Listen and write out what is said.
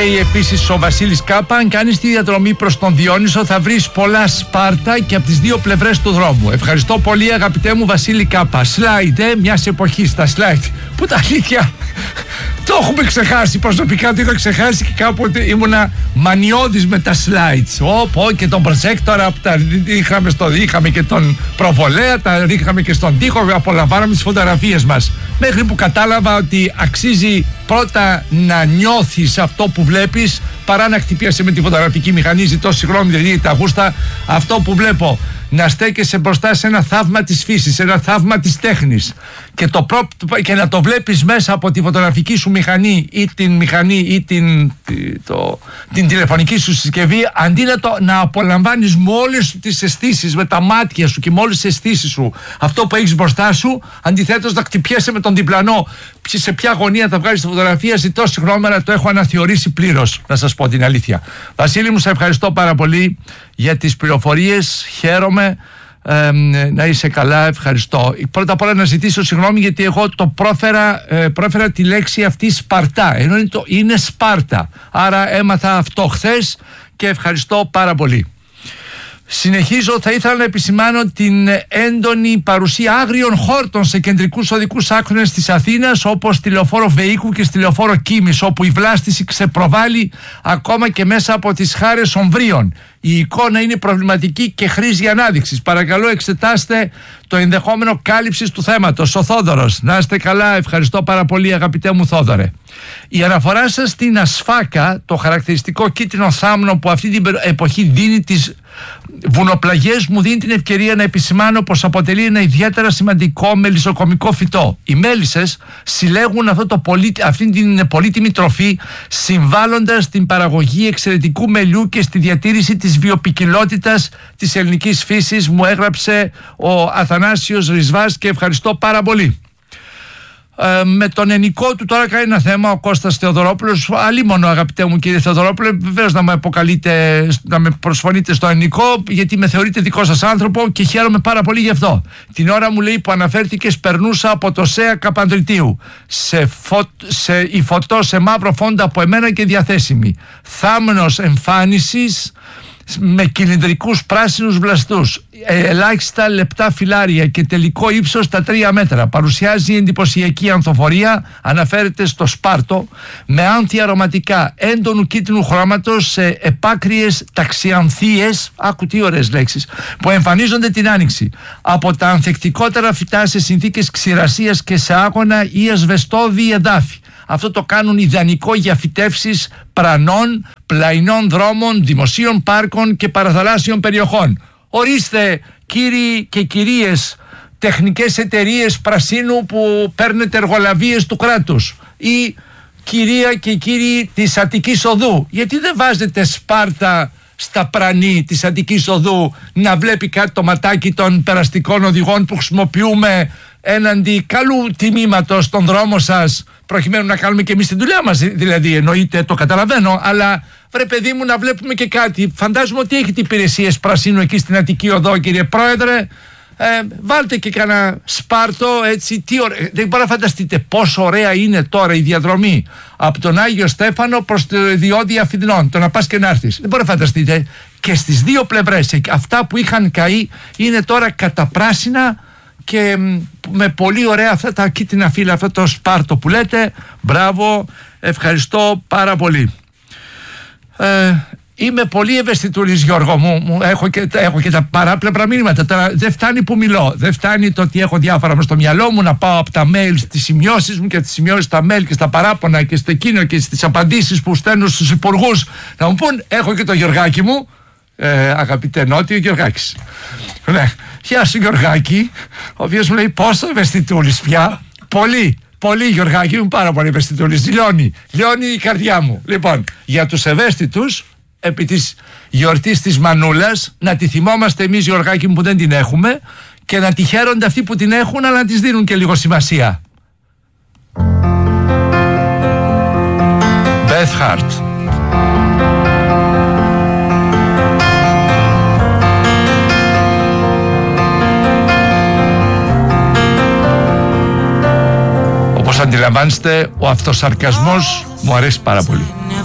λέει επίσης ο Βασίλης Κάπα, αν κάνεις τη διαδρομή προς τον Διόνυσο θα βρεις πολλά Σπάρτα και από τις δύο πλευρές του δρόμου. Ευχαριστώ πολύ αγαπητέ μου Βασίλη Κάπα. Σλάιντ, μιας εποχής τα σλάιντ που τα αλήθεια το έχουμε ξεχάσει, προσωπικά το είχα ξεχάσει και κάποτε ήμουνα μανιώδης με τα slides. Και τον προτζέκτορα που τα είχαμε και τον προβολέα, τα ρίχναμε και στον τοίχο, απολαμβάναμε τις φωτογραφίες μας. Μέχρι που κατάλαβα ότι αξίζει πρώτα να νιώθεις αυτό που βλέπεις παρά να χτυπιέσαι με τη φωτογραφική μηχανή. Ζητώ συγγνώμη, δηλαδή τα γούστα. Αυτό που βλέπω, να στέκεσαι μπροστά σε ένα θαύμα της φύσης, σε ένα θαύμα της τέχνης και να το βλέπεις μέσα από τη φωτογραφική σου μηχανή ή την μηχανή ή την τηλεφωνική σου συσκευή, αντί να απολαμβάνεις με όλες τις αισθήσεις, με τα μάτια σου και με όλες τις αισθήσεις σου αυτό που έχεις μπροστά σου, αντιθέτως να χτυπιέσαι με τον διπλανό σε ποια γωνία θα βγάλεις τη φωτογραφία. Ζητώ συγγνώμη, αλλά το έχω αναθεωρήσει πλήρως, να σας πω την αλήθεια. Βασίλη μου, σε ευχαριστώ πάρα πολύ για τις πληροφορίες, χαίρομαι. Να είσαι καλά, ευχαριστώ. Πρώτα απ' όλα να ζητήσω συγγνώμη γιατί εγώ το πρόφερα τη λέξη αυτή Σπαρτά, ενώ είναι Σπάρτα, άρα έμαθα αυτό χθες και ευχαριστώ πάρα πολύ. Συνεχίζω, θα ήθελα να επισημάνω την έντονη παρουσία άγριων χόρτων σε κεντρικούς οδικούς άξονες της Αθήνας, όπως στη λεωφόρο Βεϊκού και στη λεωφόρο Κίμης, όπου η βλάστηση ξεπροβάλλει ακόμα και μέσα από τις χάρες Ομβρίων. Η εικόνα είναι προβληματική και χρήζει ανάδειξης. Παρακαλώ, εξετάστε το ενδεχόμενο κάλυψης του θέματος. Ο Θόδωρος, να είστε καλά, ευχαριστώ πάρα πολύ αγαπητέ μου Θόδωρε. Η αναφορά σας στην ασφάκα, το χαρακτηριστικό κίτρινο θάμνο που αυτή την εποχή δίνει τις βουνοπλαγιές, μου δίνει την ευκαιρία να επισημάνω πως αποτελεί ένα ιδιαίτερα σημαντικό μελισσοκομικό φυτό. Οι μέλισσες συλλέγουν αυτή την πολύτιμη τροφή, συμβάλλοντας στην παραγωγή εξαιρετικού μελιού και στη διατήρηση της βιοποικιλότητας της ελληνικής φύσης, μου έγραψε ο Αθανάσιος Ρισβάς και ευχαριστώ πάρα πολύ. Με τον ενικό του τώρα κάνει ένα θέμα ο Κώστας Θεοδωρόπουλος. Αλίμονο αγαπητέ μου κύριε Θεοδωρόπουλε, βεβαίως να με αποκαλείτε, να με προσφωνείτε στο ενικό, γιατί με θεωρείτε δικό σας άνθρωπο και χαίρομαι πάρα πολύ γι' αυτό. Την ώρα μου λέει που αναφέρθηκες, περνούσα από το ΣΕΑ Καπαντριτίου η φωτό σε μαύρο φόντα από εμένα και διαθέσιμη. Θάμνος εμφάνισης με κυλινδρικούς πράσινους βλαστούς, ελάχιστα λεπτά φυλάρια και τελικό ύψος στα 3 μέτρα. Παρουσιάζει εντυπωσιακή ανθοφορία, αναφέρεται στο Σπάρτο, με άνθια αρωματικά έντονου κίτρινου χρώματος σε επάκριες ταξιανθίες, άκου τι ωραίες λέξεις, που εμφανίζονται την άνοιξη. Από τα ανθεκτικότερα φυτά σε συνθήκες ξηρασίας και σε άγωνα ή ασβεστώδη εδάφη. Αυτό το κάνουν ιδανικό για φυτεύσεις πρανών, πλαϊνών δρόμων, δημοσίων πάρκων και παραθαλάσσιων περιοχών. Ορίστε κύριοι και κυρίες, τεχνικές εταιρείες πρασίνου που παίρνετε εργολαβίες του κράτους, ή κυρία και κύριοι της Αττικής Οδού, γιατί δεν βάζετε Σπάρτα στα πρανή της Αττικής Οδού να βλέπει κάτι το ματάκι των περαστικών οδηγών που χρησιμοποιούμε έναντι καλού τιμήματος στον δρόμο σας, προκειμένου να κάνουμε και εμείς την δουλειά μας, δηλαδή εννοείται, το καταλαβαίνω, αλλά βρε παιδί μου να βλέπουμε και κάτι. Φαντάζομαι ότι έχετε υπηρεσίες πρασίνου εκεί στην Αττική Οδό, κύριε Πρόεδρε. Βάλτε και κανένα Σπάρτο, έτσι. Δεν μπορείτε να φανταστείτε πόσο ωραία είναι τώρα η διαδρομή από τον Άγιο Στέφανο προς το διόδι Αφιδνών, το να πας και να έρθεις. Δεν μπορείτε να φανταστείτε. Και στις δύο πλευρές αυτά που είχαν καεί είναι τώρα καταπράσινα και με πολύ ωραία αυτά τα κίτρινα φύλλα, αυτό το Σπάρτο που λέτε. Μπράβο, ευχαριστώ πάρα πολύ. Είμαι πολύ ευαισθητούλης, Γιώργο μου. Έχω και τα παράπλευρα μήνυματα. Τώρα δεν φτάνει που μιλώ. Δεν φτάνει το ότι έχω διάφορα μες στο μυαλό μου, να πάω από τα mail στις σημειώσεις μου και τις σημειώσεις στα mail και στα παράπονα και στο εκείνο και στις απαντήσεις που στέλνω στους υπουργούς. Να μου πούν, έχω και το Γιωργάκι μου. Αγαπητέ Νότιο, Γιωργάκης. Ναι. Γεια σου Γιωργάκη, ο οποίος μου λέει πόσο ευαισθητούλης πια. Πολύ Γιωργάκη μου, πάρα πολύ ευαισθητούλης. Λιώνει η καρδιά μου. Λοιπόν, για τους ευαίσθητους, επί της γιορτής της Μανούλας, να τη θυμόμαστε εμείς Γιωργάκη μου που δεν την έχουμε και να τη χαίρονται αυτοί που την έχουν, αλλά να της δίνουν και λίγο σημασία. Beth Hart. Όπως αντιλαμβάνεστε, ο αυτοσαρκασμός μου αρέσει πάρα πολύ.